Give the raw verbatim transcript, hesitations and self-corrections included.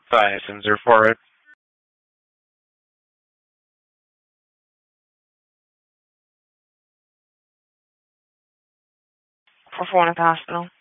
Five sensor for it. For phone at the hospital.